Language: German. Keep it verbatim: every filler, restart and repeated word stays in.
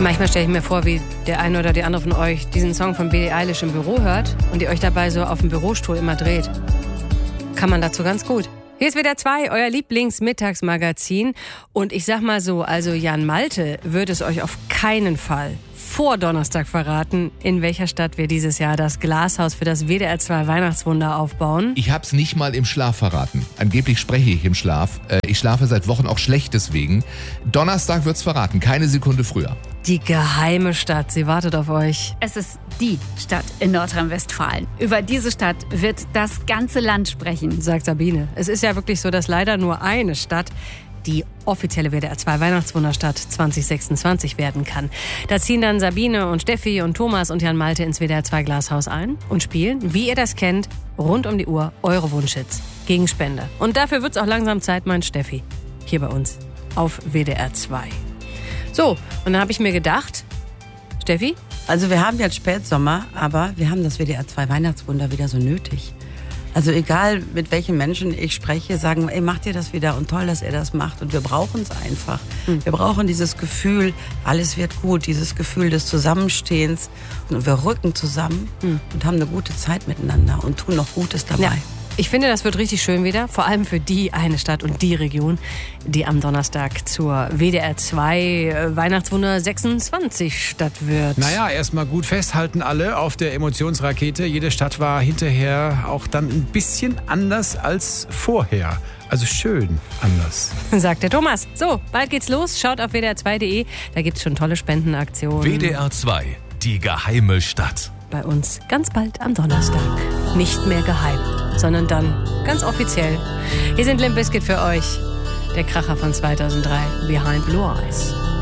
Manchmal stelle ich mir vor, wie der eine oder die andere von euch diesen Song von Billie Eilish im Büro hört und ihr euch dabei so auf dem Bürostuhl immer dreht. Kann man dazu ganz gut. Hier ist W D R zwei, euer Lieblingsmittagsmagazin. Und ich sag mal so, also Jan Malte würde es euch auf keinen Fall vor Donnerstag verraten, in welcher Stadt wir dieses Jahr das Glashaus für das W D R zwei Weihnachtswunder aufbauen. Ich hab's nicht mal im Schlaf verraten. Angeblich spreche ich im Schlaf. Ich schlafe seit Wochen auch schlecht deswegen. Donnerstag wird's verraten, keine Sekunde früher. Die geheime Stadt, sie wartet auf euch. Es ist die Stadt in Nordrhein-Westfalen. Über diese Stadt wird das ganze Land sprechen, sagt Sabine. Es ist ja wirklich so, dass leider nur eine Stadt die offizielle W D R zwei Weihnachtswunderstadt zwanzig sechsundzwanzig werden kann. Da ziehen dann Sabine und Steffi und Thomas und Jan Malte ins W D R zwei Glashaus ein und spielen, wie ihr das kennt, rund um die Uhr eure Wunschhits gegen Spende. Und dafür wird's auch langsam Zeit, meint Steffi, hier bei uns auf W D R zwei. So, und dann habe ich mir gedacht, Steffi? Also wir haben jetzt Spätsommer, aber wir haben das W D R zwei Weihnachtswunder wieder so nötig. Also egal, mit welchen Menschen ich spreche, sagen, ey, macht ihr das wieder und toll, dass ihr das macht. Und wir brauchen es einfach. Mhm. Wir brauchen dieses Gefühl, alles wird gut, dieses Gefühl des Zusammenstehens. Und wir rücken zusammen mhm. und haben eine gute Zeit miteinander und tun noch Gutes dabei. Ja. Ich finde, das wird richtig schön wieder, vor allem für die eine Stadt und die Region, die am Donnerstag zur W D R zwei Weihnachtswunder sechsundzwanzig Stadt wird. Naja, erstmal gut festhalten alle auf der Emotionsrakete. Jede Stadt war hinterher auch dann ein bisschen anders als vorher. Also schön anders. Sagt der Thomas. So, bald geht's los. Schaut auf W D R zwei Punkt de. Da gibt's schon tolle Spendenaktionen. W D R zwei, die geheime Stadt. Bei uns ganz bald am Donnerstag. Nicht mehr geheim, sondern dann ganz offiziell. Hier sind Limp Bizkit für euch. Der Kracher von zweitausenddrei, Behind Blue Eyes.